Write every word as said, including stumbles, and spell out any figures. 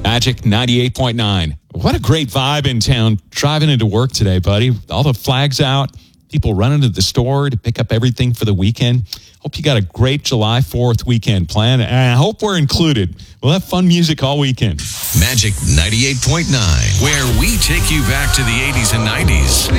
Magic ninety-eight point nine. What a great vibe in town driving into work today, buddy. All the flags out, people running to the store to pick up everything for the weekend. Hope you got a great July fourth weekend plan, and I hope we're included. We'll have fun music all weekend. Magic ninety-eight point nine, where we take you back to the eighties and nineties.